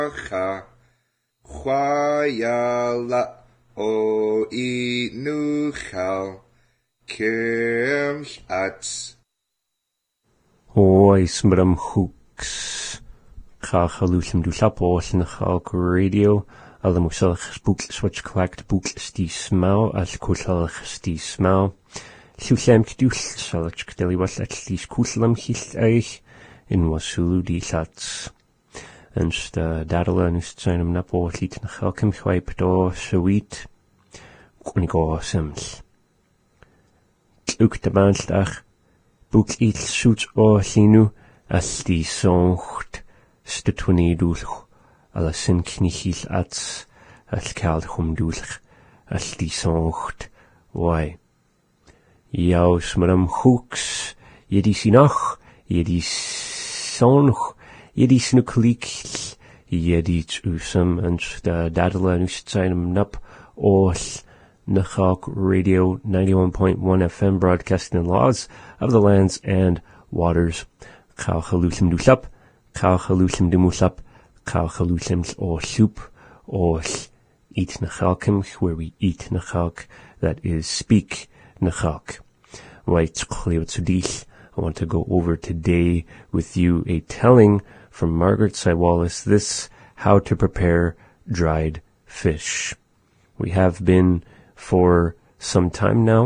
Cha Chwayala o inuchal Kirmats Oi smram hooks Chachalushim du Lapos in the Chalk Radio al the Musalach spook switch clacked book sti smau as kusalach sti smau Llywlem cdwl salach gdeli was at least kuslam hill eich in wasulu di sats and dadala nust zijn na po lit na chalkem chwaip do sweet kunigo sims ook de maandag boek iets zoets o linu as die zongt stutwani dulch alla sin knichil ats as kald hum dulch as die zongt why Jou smram hooks jedi sinach jedi sonch jedi snuklik jedi usam and dadala nust zijn nap all Nachalk Radio 91.1 FM broadcasting in laws of the lands and waters. Chal chalushim du shap, chal chalushim du mushap, chal chalushim o shup, o eat nachalkim, where we eat nachalk, that is speak nachalk. Right, I want to go over today with you a telling from Margaret Saiwalis, this how to prepare dried fish. We have been for some time now